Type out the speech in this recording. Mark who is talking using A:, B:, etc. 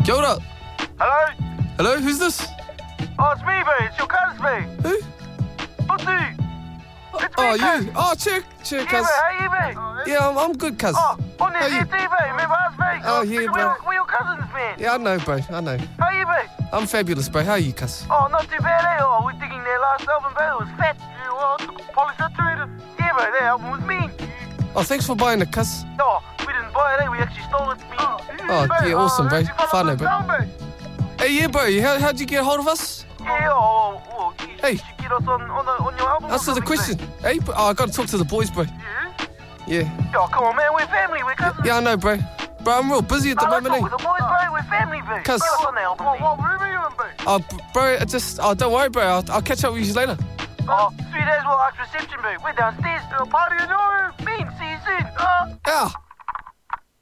A: Kia ora.
B: Hello?
A: Hello, who's this?
B: Oh, it's me, mate. It's your cuz, mate.
A: Who?
B: Pussy. It's me,
A: Oh,
B: cuz.
A: you. Oh, cheer,
B: Yeah,
A: cuz.
B: mate. How you, mate?
A: Yeah, I'm good, cuz.
B: Oh, on
A: How
B: this
A: you?
B: ET, mate. Remember us, mate?
A: Oh, yeah, bro.
B: We're your cousins, man.
A: Yeah, I know, bro. I know.
B: How you, mate?
A: I'm fabulous, bro. How are you, cuz?
B: Oh, not too bad, eh? Oh, we're digging their last album, bro. It was fat. Yeah, well, I took a polish up to it. Yeah, mate. That album was mean.
A: Oh, thanks for buying it, cuz.
B: Oh, we didn't buy it, eh? We actually stole it.
A: Oh, yeah, awesome, bro.
B: You follow
A: Fun,
B: us
A: bro.
B: down, mate?
A: Hey, yeah, bro. How'd you get hold of us?
B: Yeah, oh, you
A: Hey.
B: should get us on your album. or
A: Answer the
B: something,
A: question.
B: mate.
A: Hey, bro. Oh, I gotta talk to the boys, bro.
B: Yeah?
A: Yeah.
B: Oh, come on, man. We're family. We're cousins.
A: Yeah, I know, bro. Bro, I'm real busy at the
B: Let's
A: moment,
B: talk with
A: eh?
B: the boys, bro. We're family, bro.
A: Cuz-
B: Get us on the album, mate. What room are you in, bro?
A: Oh, bro, don't worry, bro. I'll catch up with you later.
B: Oh, sweet as well, ask reception, bro. We're downstairs. Party in your room. Mean, see you soon.
A: Yeah.